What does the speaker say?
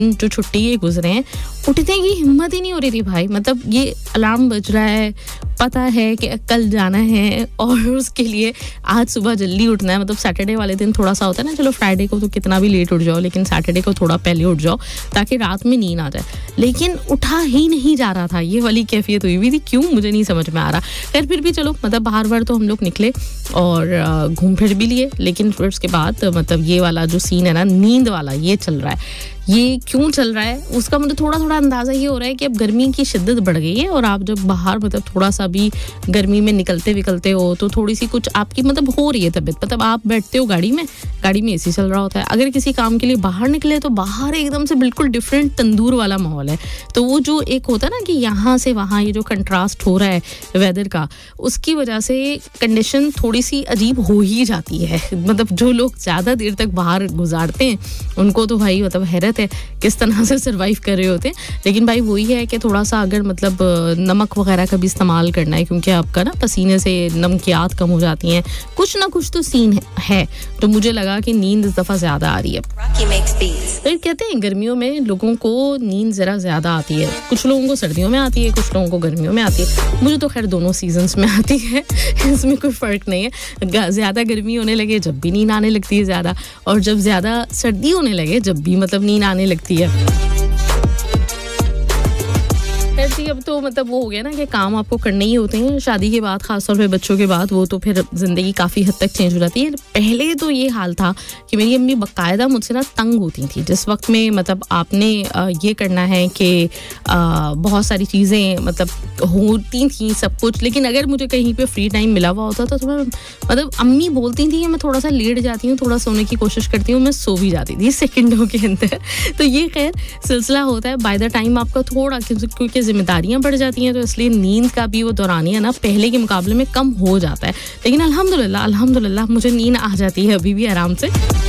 जो छुट्टी के गुजरे हैं, उठने की हिम्मत ही नहीं हो रही थी भाई। मतलब ये अलार्म बज रहा है, पता है कि कल जाना है और उसके लिए आज सुबह जल्दी उठना है। मतलब सैटरडे वाले दिन थोड़ा सा होता है ना, चलो फ्राइडे को तो कितना भी लेट उठ जाओ, लेकिन सैटरडे को थोड़ा पहले उठ जाओ ताकि रात में नींद आ जाए। लेकिन उठा ही नहीं जा रहा था, ये वाली कैफियत हुई हुई थी। क्यों मुझे नहीं समझ में आ रहा। खैर फिर भी चलो, मतलब बाहर तो हम लोग निकले और घूम फिर भी लिए, लेकिन फिर उसके बाद मतलब ये वाला जो सीन है ना, नींद वाला, ये चल रहा है। ये क्यों चल रहा है उसका मुझे थोड़ा थोड़ा अंदाज़ा ये हो रहा है कि अब गर्मी की शिद्दत बढ़ गई है और आप जब बाहर मतलब थोड़ा सा भी गर्मी में निकलते हो तो थोड़ी सी कुछ आपकी मतलब हो रही है तबीयत। मतलब आप बैठते हो गाड़ी में एसी चल रहा होता है। अगर किसी काम के लिए बाहर निकले तो बाहर एकदम से बिल्कुल डिफरेंट तंदूर वाला माहौल है। तो वो जो एक होता है ना कि यहाँ से वहाँ ये जो कंट्रास्ट हो रहा है वेदर का, उसकी वजह से कंडीशन थोड़ी सी अजीब हो ही जाती है। मतलब जो लोग ज़्यादा देर तक बाहर गुजारते हैं उनको तो भाई मतलब हैरत है किस तरह से सर्वाइव कर रहे होते हैं। लेकिन भाई वही है कि थोड़ा सा अगर मतलब नमक वगैरह का भी इस्तेमाल करना है, क्योंकि आपका ना पसीने से नमकियात कम हो जाती हैं। कुछ ना कुछ तो सीन है। तो मुझे लगा कि नींद इस दफ़ा ज़्यादा आ रही है। फिर कहते हैं गर्मियों में लोगों को नींद ज़रा ज़्यादा आती है। कुछ लोगों को सर्दियों में आती है, कुछ लोगों को गर्मियों में आती है। मुझे तो खैर दोनों सीजन्स में आती है, इसमें कोई फ़र्क नहीं है। ज़्यादा गर्मी होने लगे जब भी नींद आने लगती है ज़्यादा, और जब ज़्यादा सर्दी होने लगे जब भी मतलब नींद आने लगती है। ऐसी अब तो मतलब वो हो गया ना कि काम आपको करने ही होते हैं शादी के बाद, खासतौर पे बच्चों के बाद। वो तो फिर ज़िंदगी काफ़ी हद तक चेंज हो जाती है। पहले तो ये हाल था कि मेरी अम्मी बाकायदा मुझसे ना तंग होती थी जिस वक्त में मतलब आपने ये करना है कि बहुत सारी चीज़ें मतलब होती थी सब कुछ। लेकिन अगर मुझे कहीं पे फ्री टाइम मिला हुआ होता तो मैं मतलब अम्मी बोलती थी कि मैं थोड़ा सा लेट जाती हूँ, थोड़ा सोने की कोशिश करती हूँ, मैं सो भी जाती थी सेकंडों के अंदर। तो ये खैर सिलसिला होता है बाय द टाइम आपका थोड़ा, क्योंकि जिम्मेदारियां बढ़ जाती हैं तो इसलिए नींद का भी वो दौरानिया ना पहले के मुकाबले में कम हो जाता है। लेकिन अल्हम्दुलिल्लाह मुझे नींद आ जाती है अभी भी आराम से।